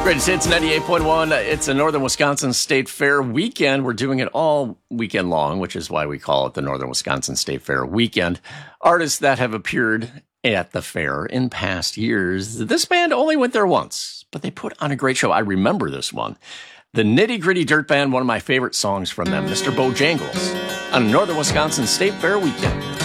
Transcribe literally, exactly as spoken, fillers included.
Greatest Hits ninety-eight point one. It's a Northern Wisconsin State Fair weekend. We're doing it all weekend long, which is why we call it the Northern Wisconsin State Fair weekend. Artists that have appeared at the fair in past years. This band only went there once, but they put on a great show. I remember this one. The Nitty Gritty Dirt Band, one of my favorite songs from them, Mister Bojangles, on a Northern Wisconsin State Fair weekend.